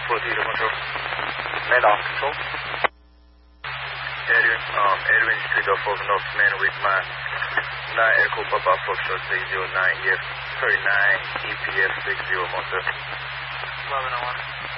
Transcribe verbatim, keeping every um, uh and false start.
four zero control. Man off control. Edwin, um, Edwin Street off of Northman with my nine Echo Papa Foxtrot six zero nine E F, sorry, nine E P F six zero motor. eleven oh one.